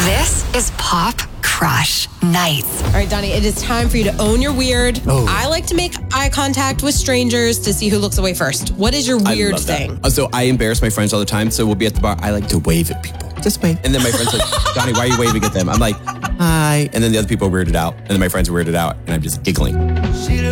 This is Pop Crush Nights. All right, Donnie, it is time for you to own your weird. Oh. I like to make eye contact with strangers to see who looks away first. What is your weird thing? So I embarrass my friends all the time. So we'll be at the bar. I like to wave at people. Just wave. And then my friend's like, Donnie, why are you waving at them? I'm like, hi. And then the other people are weirded out. And then my friends are weirded out. And I'm just giggling.